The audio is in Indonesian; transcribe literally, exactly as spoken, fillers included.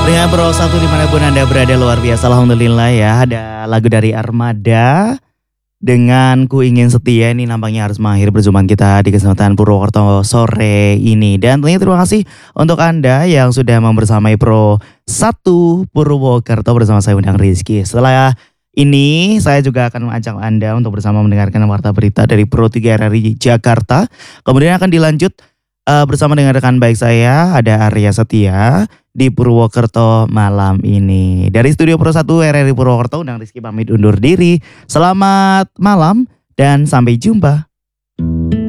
Dengan Pro satu dimanapun Anda berada luar biasa, alhamdulillah ya. Ada lagu dari Armada dengan Ku Ingin Setia, ini nampaknya harus mengakhiri perjumpaan kita di kesempatan Purwokerto sore ini. Dan tentunya terima kasih untuk Anda yang sudah membersamai Pro satu Purwokerto bersama saya Undang Rizky. Setelah ini saya juga akan mengajak Anda untuk bersama mendengarkan warta berita dari Pro tiga R R I Jakarta. Kemudian akan dilanjut uh, bersama dengan rekan baik saya, ada Arya Setia di Purwokerto malam ini. Dari studio Pro satu R R I Purwokerto, Undang Rizky pamit undur diri. Selamat malam dan sampai jumpa.